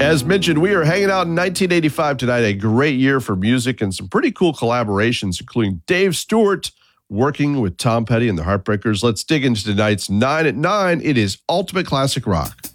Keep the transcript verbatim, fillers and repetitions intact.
As mentioned, we are hanging out in nineteen eighty-five tonight, a great year for music and some pretty cool collaborations, including Dave Stewart working with Tom Petty and the Heartbreakers. Let's dig into tonight's nine at nine. It is Ultimate Classic Rock.